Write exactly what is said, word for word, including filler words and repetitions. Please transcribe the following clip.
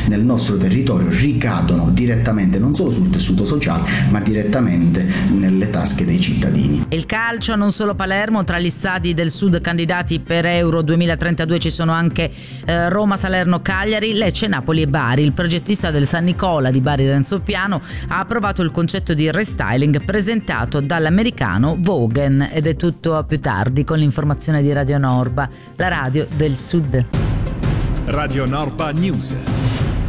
nel nostro territorio ricadono direttamente non solo sul tessuto sociale ma direttamente nelle tasche dei cittadini. Il calcio, non solo Palermo, tra gli stadi del Sud candidati per Euro duemilatrentadue ci sono anche eh, Roma, Salerno, Cagliari, Lecce, Napoli e Bari. Il progettista del San Nicola di Bari, Renzo Piano, ha approvato il concetto di restyling presentato dall'americano Vogen. Ed è tutto a più tardi con l'informazione di Radio Norba, la radio del Sud. Radio Norba News.